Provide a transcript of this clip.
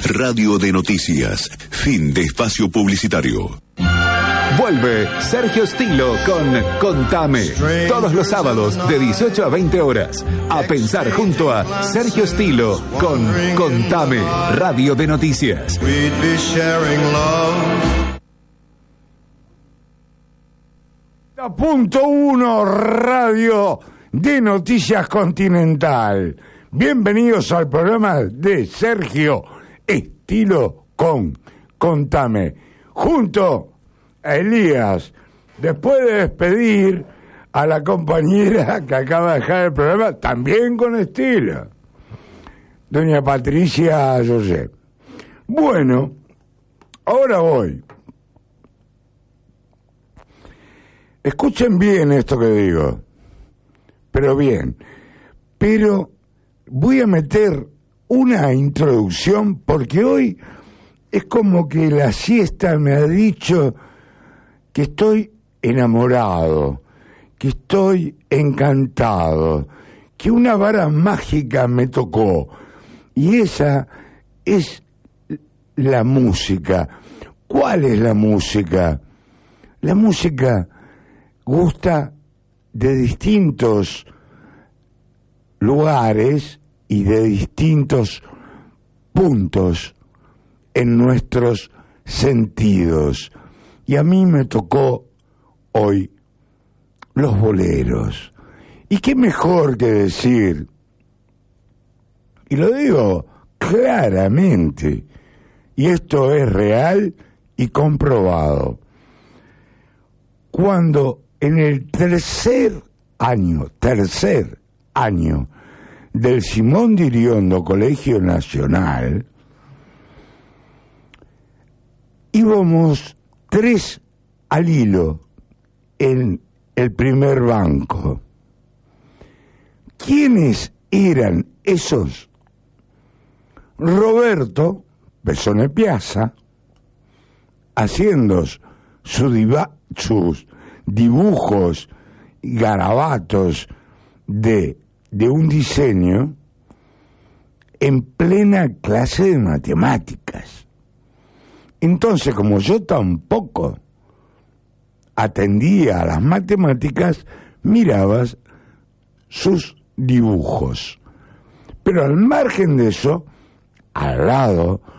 Radio de Noticias. Fin de espacio publicitario. Vuelve Sergio Stilo con Contame. Todos los sábados de 18 a 20 horas. A pensar junto a Sergio Stilo con Contame. Radio de Noticias. .1 Radio de Noticias Continental. Bienvenidos al programa de Sergio Stilo con Contame. Junto a Elías, después de despedir a la compañera que acaba de dejar el programa, también con estilo, doña Patricia José. Bueno, ahora voy. Escuchen bien esto que digo, pero voy a meter una introducción porque hoy es como que la siesta me ha dicho que estoy enamorado, que estoy encantado, que una vara mágica me tocó, y esa es la música. ¿Cuál es la música? La música gusta de distintos lugares y de distintos puntos en nuestros sentidos. Y a mí me tocó hoy los boleros. Y qué mejor que decir, y lo digo claramente, y esto es real y comprobado, cuando en el tercer año del Simón de Iriondo Colegio Nacional, íbamos 3 al hilo en el primer banco. ¿Quiénes eran esos? Roberto Besone Piazza, haciendo sus dibujos y garabatos de un diseño en plena clase de matemáticas. Entonces, como yo tampoco atendía a las matemáticas, mirabas sus dibujos. Pero al margen de eso, al lado,